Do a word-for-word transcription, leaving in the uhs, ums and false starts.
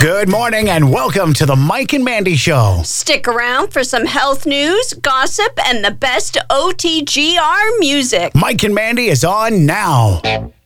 Good morning and welcome to the Mike and Mandy Show. Stick around for some health news, gossip, and the best O T G R music. Mike and Mandy is on now.